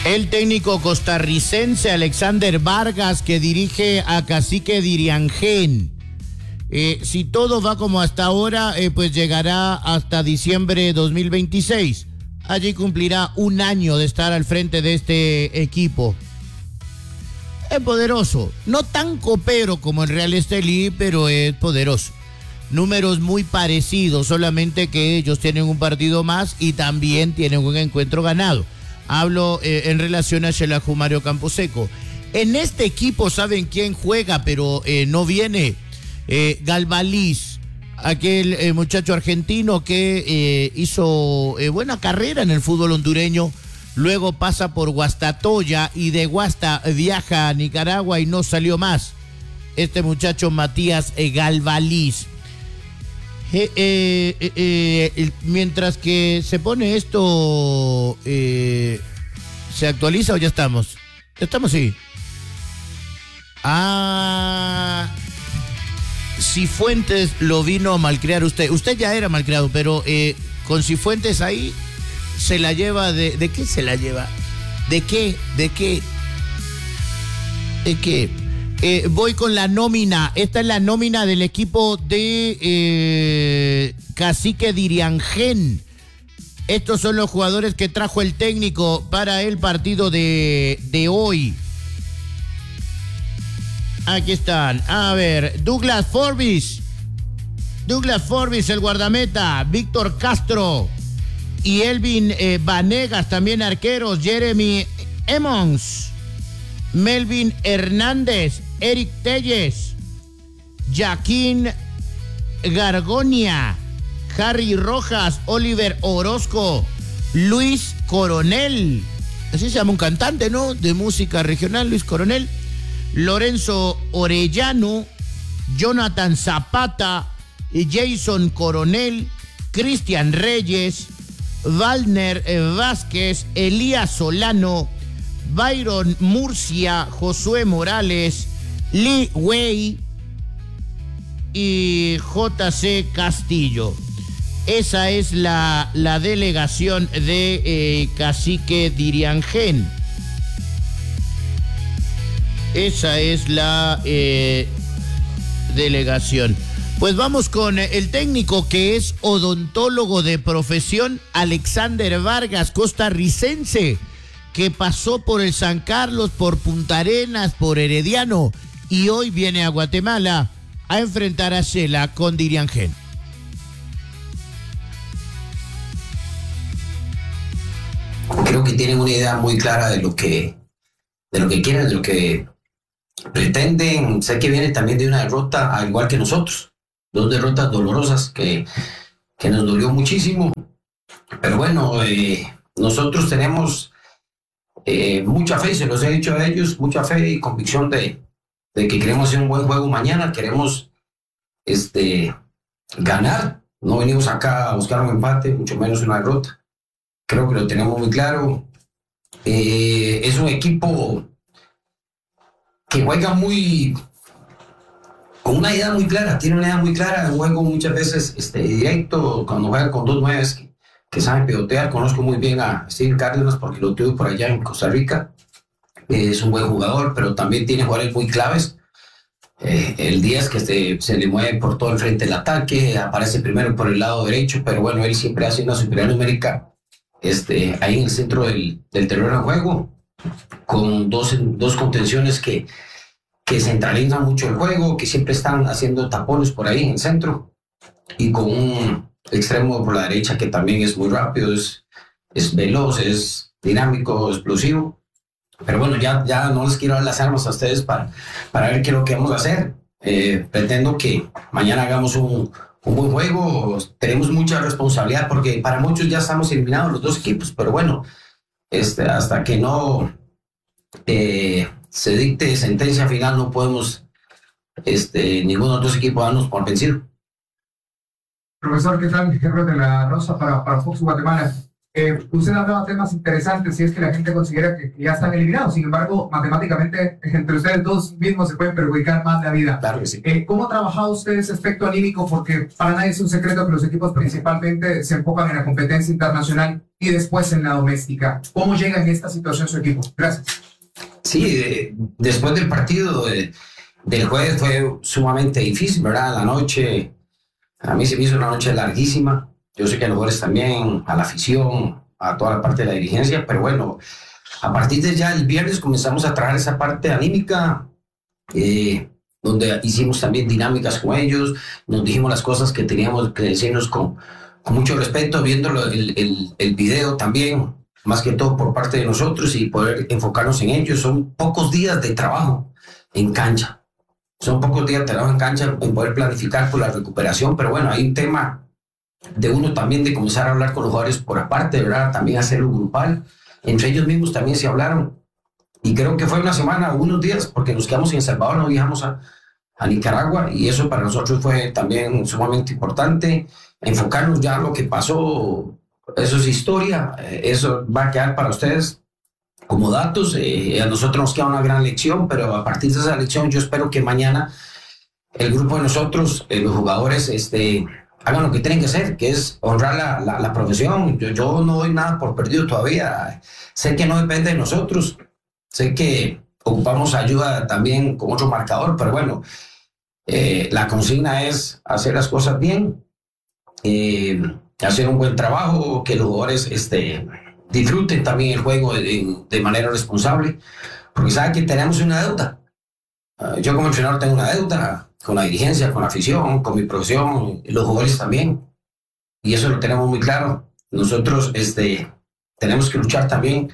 El técnico costarricense Alexander Vargas, que dirige a Cacique Diriangén. Si todo va como hasta ahora, pues llegará hasta diciembre de 2026. Allí cumplirá un año de estar al frente de este equipo. Es poderoso, no tan copero como en Real Estelí, pero es poderoso. Números muy parecidos, solamente que ellos tienen un partido más y también tienen un encuentro ganado. Hablo en relación a Xelajú Mario Camposeco. En este equipo, ¿saben quién juega pero no viene? Galvaliz, aquel muchacho argentino que hizo buena carrera en el fútbol hondureño. Luego pasa por Guastatoya y de Guasta viaja a Nicaragua y no salió más. Este muchacho Matías Galvaliz. Mientras que se pone esto, ¿se actualiza o ya estamos? Ya estamos, sí. Cifuentes lo vino a malcriar usted. Usted ya era malcriado, pero con Cifuentes ahí se la lleva ¿de qué se la lleva? ¿De qué? Voy con la nómina. Esta es la nómina del equipo de Cacique Diriangén. Estos son los jugadores que trajo el técnico para el partido de hoy. Aquí están. A ver, Douglas Forbis, el guardameta. Víctor Castro y Elvin Vanegas, también arqueros. Jeremy Emmons, Melvin Hernández, Eric Telles, Jaquín Gargonia, Harry Rojas, Oliver Orozco, Luis Coronel, así se llama un cantante, ¿no?, de música regional, Luis Coronel, Lorenzo Orellano, Jonathan Zapata, Jason Coronel, Cristian Reyes, Valner Vázquez, Elías Solano, Byron Murcia, Josué Morales, Lee Wei y JC Castillo. Esa es la delegación de Cacique Diriangén. Esa es la delegación. Pues vamos con el técnico, que es odontólogo de profesión, Alexander Vargas, costarricense, que pasó por el San Carlos, por Punta Arenas, por Herediano, y hoy viene a Guatemala a enfrentar a Xela con Diriangén. Creo que tienen una idea muy clara de lo que quieren, de lo que pretenden. Sé que viene también de una derrota, al igual que nosotros. 2 derrotas dolorosas que nos dolió muchísimo. Pero bueno, nosotros tenemos mucha fe, se los he dicho a ellos, mucha fe y convicción de que queremos hacer un buen juego mañana. Queremos ganar. No venimos acá a buscar un empate, mucho menos una derrota. Creo que lo tenemos muy claro. Es un equipo que juega con una idea muy clara, tiene una idea muy clara, un juego muchas veces directo, cuando juega con 2 nueves que saben pelotear. Conozco muy bien a Steven Cárdenas porque lo tuve por allá en Costa Rica. Es un buen jugador, pero también tiene jugadores muy claves. El Díaz, que se le mueve por todo el frente del ataque, aparece primero por el lado derecho, pero bueno, él siempre hace una superioridad numérica ahí en el centro del terreno de juego, con dos contenciones que centralizan mucho el juego, que siempre están haciendo tapones por ahí en el centro, y con un extremo por la derecha que también es muy rápido, es veloz, es dinámico, explosivo. Pero bueno, ya no les quiero dar las armas a ustedes para ver qué es lo que vamos a hacer. Pretendo que mañana hagamos un buen juego. Tenemos mucha responsabilidad porque para muchos ya estamos eliminados los 2 equipos, pero bueno, hasta que no se dicte sentencia final, no podemos ninguno de los 2 equipos darnos por vencido. Profesor, ¿qué tal? Henry de la Rosa para Fox Guatemala. Usted ha dado temas interesantes si es que la gente considera que ya están eliminados. Sin embargo, matemáticamente, entre ustedes dos mismos se pueden perjudicar más la vida. Claro que sí. ¿Cómo ha trabajado usted ese aspecto anímico? Porque para nadie es un secreto que los equipos principalmente se enfocan en la competencia internacional y después en la doméstica. ¿Cómo llega en esta situación su equipo? Gracias. Sí, después del partido del jueves fue sumamente difícil, ¿verdad? La noche, a mí se me hizo una noche larguísima. Yo sé que a los jugadores también, a la afición, a toda la parte de la dirigencia, pero bueno, a partir de ya el viernes comenzamos a trabajar esa parte anímica, donde hicimos también dinámicas con ellos, nos dijimos las cosas que teníamos que decirnos con mucho respeto, viendo el video también, más que todo por parte de nosotros y poder enfocarnos en ellos. Son pocos días de trabajo en cancha, son pocos días de trabajo en cancha en poder planificar por la recuperación, pero bueno, hay un tema de uno también de comenzar a hablar con los jugadores por aparte, ¿verdad? También hacerlo grupal. Entre ellos mismos también se hablaron. Y creo que fue una semana, unos días, porque nos quedamos en El Salvador, no viajamos a Nicaragua, y eso para nosotros fue también sumamente importante. Enfocarnos ya en lo que pasó, eso es historia, eso va a quedar para ustedes como datos. A nosotros nos queda una gran lección, pero a partir de esa lección yo espero que mañana el grupo de nosotros, los jugadores, hagan lo que tienen que hacer, que es honrar la profesión. Yo no doy nada por perdido todavía. Sé que no depende de nosotros. Sé que ocupamos ayuda también con otro marcador, pero bueno, la consigna es hacer las cosas bien, hacer un buen trabajo, que los jugadores disfruten también el juego de manera responsable, porque saben que tenemos una deuda. Yo como entrenador tengo una deuda con la dirigencia, con la afición, con mi profesión, los jugadores también. Y eso lo tenemos muy claro. Nosotros tenemos que luchar también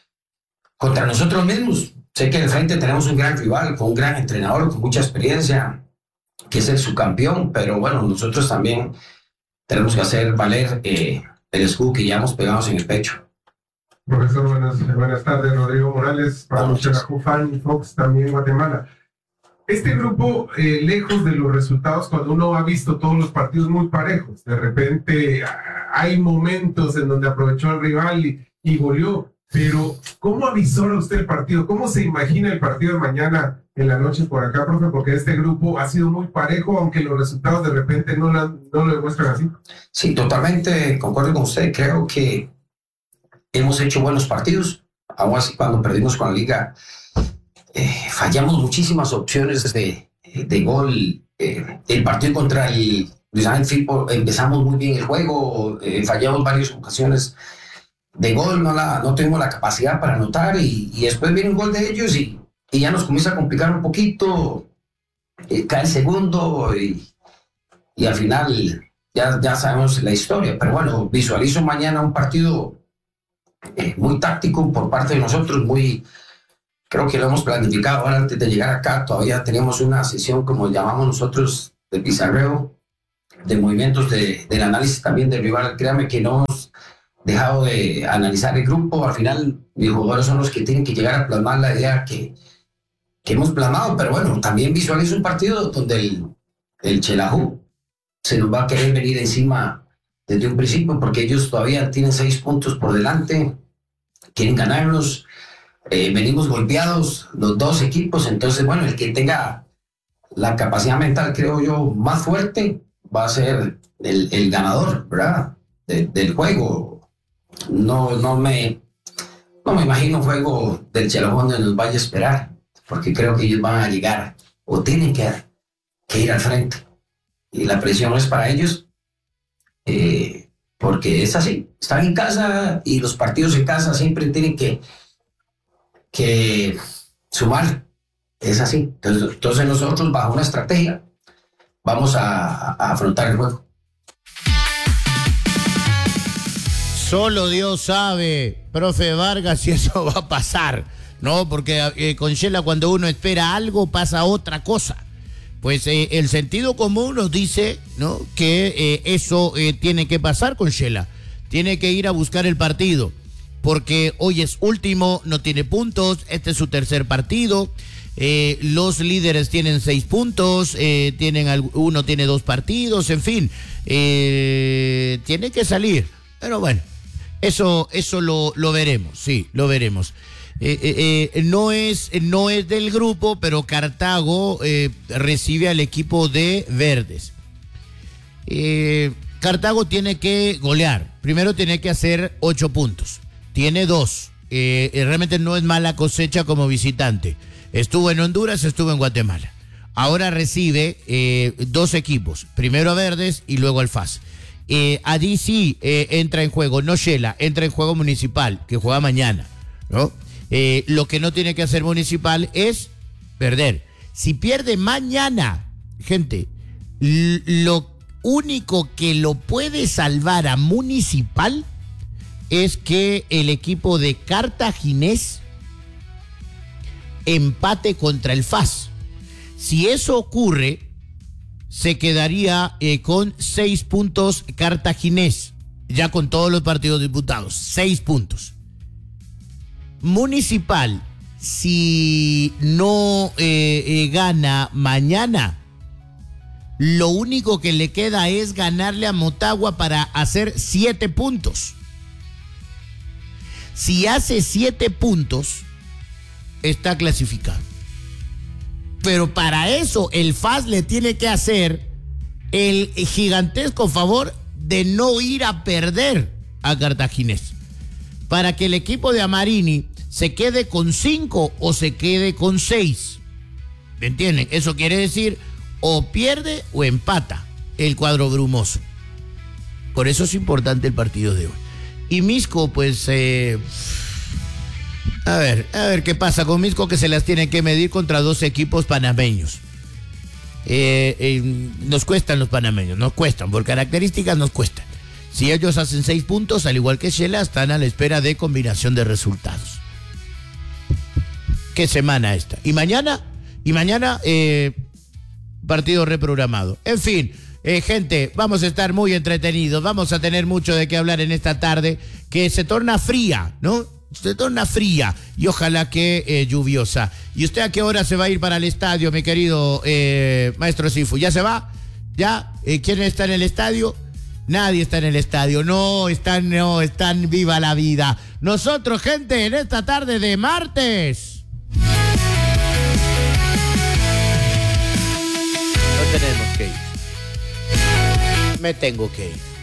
contra nosotros mismos. Sé que al frente tenemos un gran rival, con un gran entrenador, con mucha experiencia, que es el subcampeón, pero bueno, nosotros también tenemos que hacer valer el escudo que llevamos pegados en el pecho. Profesor, buenas tardes. Rodrigo Morales, para Fan Fox, también Guatemala. Este grupo, lejos de los resultados, cuando uno ha visto todos los partidos muy parejos, de repente hay momentos en donde aprovechó al rival y goleó, pero ¿cómo avisora usted el partido? ¿Cómo se imagina el partido de mañana en la noche por acá, profe? Porque este grupo ha sido muy parejo, aunque los resultados de repente no lo demuestran así. Sí, totalmente concuerdo con usted. Creo que hemos hecho buenos partidos, aún así cuando perdimos con la Liga, fallamos muchísimas opciones de gol. El partido contra el Luis Ángel Firpo empezamos muy bien el juego, fallamos varias ocasiones de gol, no tuvimos la capacidad para anotar, y después viene un gol de ellos y ya nos comienza a complicar un poquito, cae el segundo y al final ya sabemos la historia. Pero bueno, visualizo mañana un partido muy táctico por parte de nosotros, creo que lo hemos planificado. Ahora, antes de llegar acá, todavía tenemos una sesión, como llamamos nosotros, de pizarreo, de movimientos del análisis también del rival. Créame que no hemos dejado de analizar el grupo. Al final, mis jugadores son los que tienen que llegar a plasmar la idea que hemos plasmado. Pero bueno, también visualizo un partido donde el Xelajú se nos va a querer venir encima desde un principio, porque ellos todavía tienen 6 puntos por delante, quieren ganarnos. Venimos golpeados los dos equipos, entonces bueno, el que tenga la capacidad mental, creo yo, más fuerte va a ser el ganador, ¿verdad? Del juego. No me imagino un juego del Xelajú donde nos vaya a esperar, porque creo que ellos van a llegar o tienen que ir al frente, y la presión es para ellos, porque es así, están en casa y los partidos en casa siempre tienen que sumar, es así. Entonces nosotros, bajo una estrategia, vamos a afrontar el juego. Solo Dios sabe, profe Vargas, si eso va a pasar, ¿no? Porque con Xela, cuando uno espera algo, pasa otra cosa. Pues el sentido común nos dice, ¿no?, que eso tiene que pasar con Xela. Tiene que ir a buscar el partido, porque hoy es último, no tiene puntos, este es su tercer partido, los líderes tienen 6 puntos, uno tiene 2 partidos, en fin, tiene que salir. Pero bueno, Eso lo veremos, sí, lo veremos. No es del grupo, pero Cartago recibe al equipo de Verdes. Cartago tiene que golear. Primero tiene que hacer 8 puntos. Tiene 2. Realmente no es mala cosecha como visitante. Estuvo en Honduras, estuvo en Guatemala. Ahora recibe 2 equipos. Primero a Verdes y luego al FAS. Allí sí entra en juego, no Shela, entra en juego Municipal, que juega mañana, ¿no? Lo que no tiene que hacer Municipal es perder. Si pierde mañana, gente, lo único que lo puede salvar a Municipal es que el equipo de Cartaginés empate contra el FAS. Si eso ocurre, se quedaría con 6 puntos Cartaginés, ya con todos los partidos disputados, 6 puntos. Municipal, si no gana mañana, lo único que le queda es ganarle a Motagua para hacer 7 puntos. Si hace 7 puntos, está clasificado. Pero para eso el FAS le tiene que hacer el gigantesco favor de no ir a perder a Cartaginés, para que el equipo de Amarini se quede con 5 o se quede con 6. ¿Me entienden? Eso quiere decir o pierde o empata el cuadro brumoso. Por eso es importante el partido de hoy. Y Misco, pues, a ver qué pasa con Misco, que se las tiene que medir contra 2 equipos panameños. Nos cuestan los panameños, nos cuestan, por características nos cuestan. Si ellos hacen 6 puntos, al igual que Shela, están a la espera de combinación de resultados. ¿Qué semana esta? Y mañana, partido reprogramado. En fin, gente, vamos a estar muy entretenidos, vamos a tener mucho de qué hablar en esta tarde, que se torna fría, ¿no? Se torna fría y ojalá que lluviosa. ¿Y usted a qué hora se va a ir para el estadio, mi querido maestro Sifu? ¿Ya se va? ¿Ya? ¿Quién está en el estadio? Nadie está en el estadio. No, están viva la vida. Nosotros, gente, en esta tarde de martes. No tenemos que ir. Me tengo que ir.